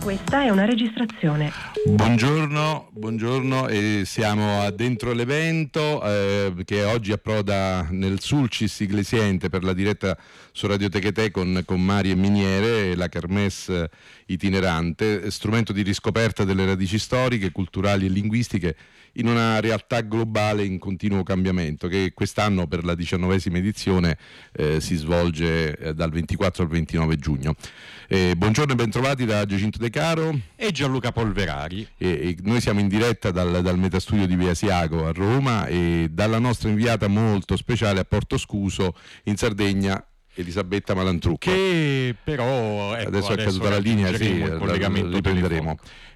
Questa è una registrazione. Buongiorno e siamo dentro l'evento che oggi approda nel Sulcis Iglesiente per la diretta su Radio Techetè con Mari e Miniere, la Kermesse itinerante, strumento di riscoperta delle radici storiche, culturali e linguistiche in una realtà globale in continuo cambiamento, che quest'anno per la 19ª edizione si svolge dal 24 al 29 giugno. Buongiorno e bentrovati da Giacinto De Caro e Gianluca Polverari. Noi siamo in diretta dal Metastudio di Via Asiago a Roma e dalla nostra inviata molto speciale a Porto Scuso in Sardegna, Elisabetta Malantrucco, che però adesso è caduta la linea, sì, il collegamento riprenderemo.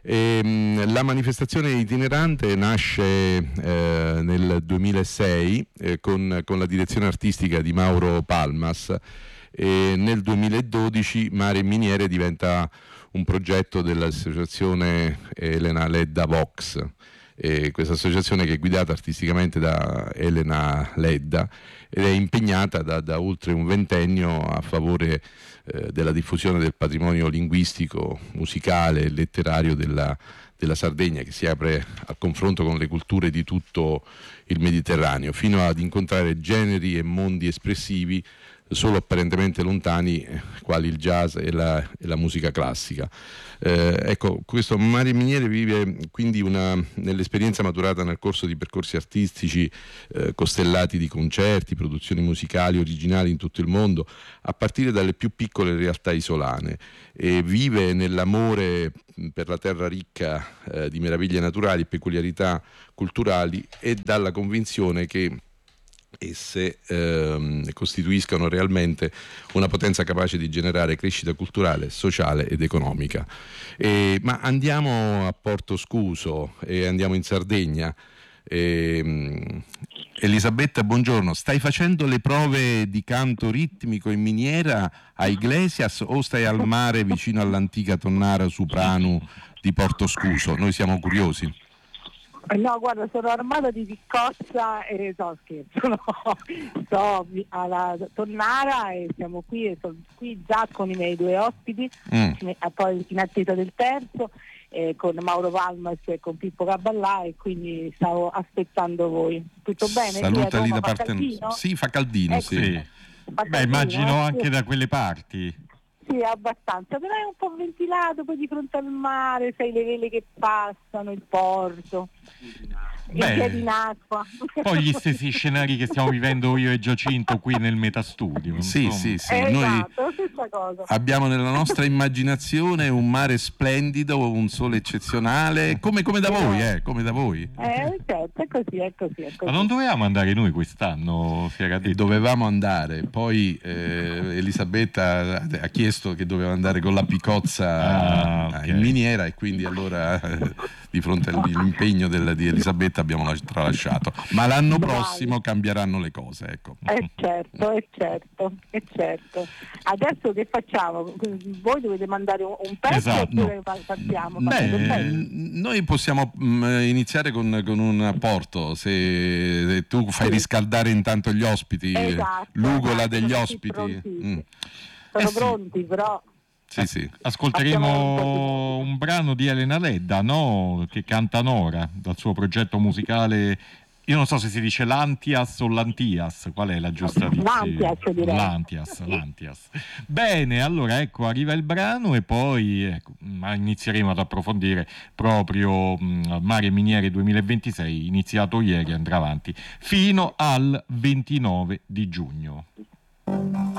La manifestazione itinerante nasce nel 2006 con la direzione artistica di Mauro Palmas e nel 2012 Mare e Miniere diventa un progetto dell'associazione Elena Ledda Vox. Questa associazione che è guidata artisticamente da Elena Ledda ed è impegnata da oltre un ventennio a favore della diffusione del patrimonio linguistico, musicale e letterario della Sardegna, che si apre al confronto con le culture di tutto il Mediterraneo, fino ad incontrare generi e mondi espressivi solo apparentemente lontani, quali il jazz e la musica classica. Ecco, questo Mare e Miniere vive quindi nell'esperienza maturata nel corso di percorsi artistici costellati di concerti, produzioni musicali originali in tutto il mondo, a partire dalle più piccole realtà isolane, e vive nell'amore per la terra ricca di meraviglie naturali e peculiarità culturali, e dalla convinzione che esse costituiscano realmente una potenza capace di generare crescita culturale, sociale ed economica. Ma andiamo a Porto Scuso e andiamo in Sardegna. Elisabetta, buongiorno. Stai facendo le prove di canto ritmico in miniera a Iglesias o stai al mare vicino all'antica tonnara Supranu di Porto Scuso? Noi siamo curiosi. No, guarda, sono armata di piccozza e no, scherzo, no. Sto alla tonnara e siamo qui e sono qui già con i miei due ospiti, poi in attesa del terzo, con Mauro Palmas e con Pippo Caballà, e quindi stavo aspettando voi. Tutto bene? Salutali da parte nostra. Sì, fa caldino, sì. Beh, immagino anche da quelle parti. Sì, abbastanza, però è un po' ventilato, poi di fronte al mare, sai le vele che passano, il porto, i piedi in acqua. Poi gli stessi scenari che stiamo vivendo io e Giacinto qui nel Metastudio. Sì. Esatto, Noi stessa cosa. abbiamo nella nostra immaginazione un mare splendido, un sole eccezionale, come da voi, come da voi. Certo, è così. Ma non dovevamo andare noi quest'anno, si era detto? Dovevamo andare, poi Elisabetta ha chiesto che doveva andare con la piccozza in miniera, e quindi allora di fronte all'impegno di Elisabetta abbiamo tralasciato, ma l'anno prossimo cambieranno le cose, ecco. Certo. Adesso che facciamo? Voi dovete mandare un pezzo, esatto, oppure partiamo? Noi possiamo iniziare con un apporto, se tu fai riscaldare intanto gli ospiti, esatto, l'ugola degli ospiti. Sono pronti, però. Sì. Ascolteremo un brano di Elena Ledda, no? Che canta Nora, dal suo progetto musicale. Io non so se si dice Lantias o Lantias, qual è la giusta dizione? Lantias. Bene, allora ecco, arriva il brano e poi inizieremo ad approfondire proprio Mare e Miniere 2026, iniziato ieri, andrà avanti fino al 29 di giugno.